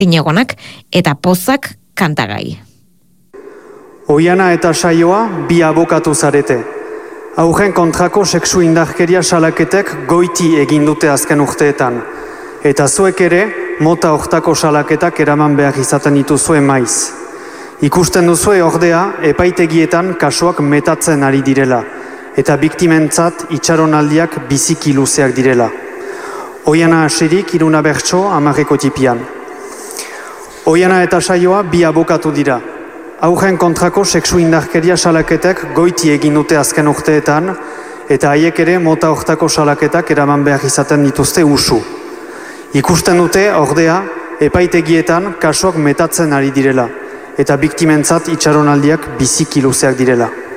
Inegonak eta Pozak kantagai. Oiana eta Saioa bi abokatu zarete. Haurren kontrako sexu indarkeria salaketek goiti egin dute azken urteetan. Eta zuek ere, mota hortako salaketak eraman behar izaten dituzue maiz. Ikusten duzue ordea, epaitegietan kasuak metatzen ari direla, eta biktimentzat itxaronaldiak biziki luzeak direla. Oiana hasirik Iruna Bertso 10 tipian. Oiana eta Saioa bi abokatu dira. Haurren kontrako sexu indarkeria salaketek goiti egin dute azken urteetan, eta haiek ere mota hortako salaketak eraman behar izaten dituzte usu. Ikusten dute, ordea, epaitegietan kasuak metatzen ari direla, eta biktimentzat itxaronaldiak biziki luzeak direla.